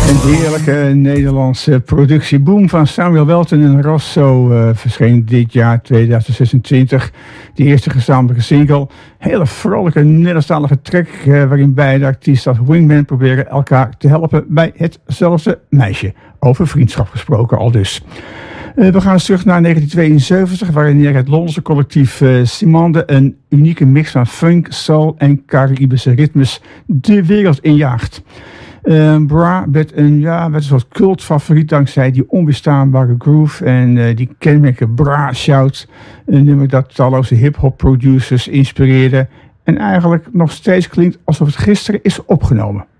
Een heerlijke Nederlandse productieboom van Samuel Welton en Rosso verscheen dit jaar 2026. De eerste gezamenlijke single. Hele vrolijke Nederlandstalige track waarin beide artiesten als wingman proberen elkaar te helpen bij hetzelfde meisje. Over vriendschap gesproken al dus. We gaan eens terug naar 1972, waarin het Londense collectief Simande een unieke mix van funk, soul en Caribische ritmes de wereld injaagt. Bra werd een soort cultfavoriet dankzij die onweerstaanbare groove en die kenmerkende Bra-shout. Een nummer dat talloze hip-hop producers inspireerde en eigenlijk nog steeds klinkt alsof het gisteren is opgenomen.